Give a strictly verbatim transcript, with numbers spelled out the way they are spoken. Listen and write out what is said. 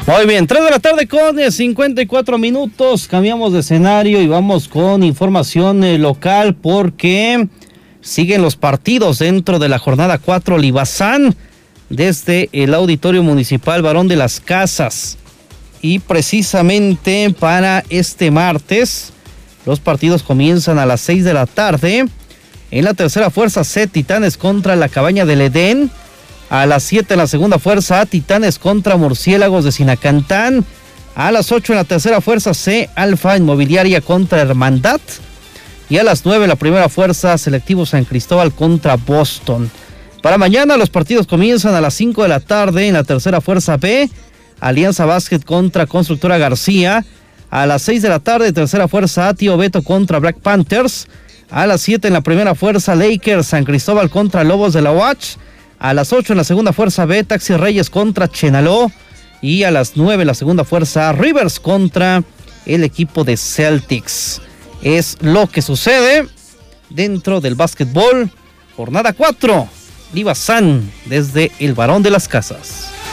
Muy bien, tres de la tarde con cincuenta y cuatro minutos, cambiamos de escenario y vamos con información eh, local porque siguen los partidos dentro de la jornada cuatro Libazán desde el Auditorio Municipal Barón de las Casas. Y precisamente para este martes, los partidos comienzan a las seis de la tarde. En la tercera fuerza C, Titanes contra la Cabaña del Edén. A las siete en la segunda fuerza A, Titanes contra Murciélagos de Sinacantán. A las ocho en la tercera fuerza C, Alfa Inmobiliaria contra Hermandad. Y a las nueve la primera fuerza, Selectivo San Cristóbal contra Boston. Para mañana los partidos comienzan a las cinco de la tarde en la tercera fuerza B, Alianza Básquet contra Constructora García. A las seis de la tarde, tercera fuerza A, Tío Beto contra Black Panthers. A las siete en la primera fuerza, Lakers San Cristóbal contra Lobos de la U A C H. A las ocho en la segunda fuerza B, Taxi Reyes contra Chenaló. Y a las nueve en la segunda fuerza, Rivers contra el equipo de Celtics. Es lo que sucede dentro del básquetbol. Jornada cuatro, Libazán desde el Barón de las Casas.